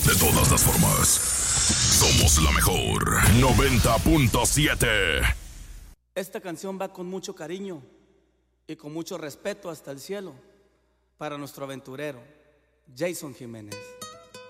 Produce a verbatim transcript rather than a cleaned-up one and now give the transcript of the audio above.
De todas las formas, somos la mejor noventa punto siete. Esta canción va con mucho cariño y con mucho respeto hasta el cielo para nuestro aventurero, Jason Jiménez.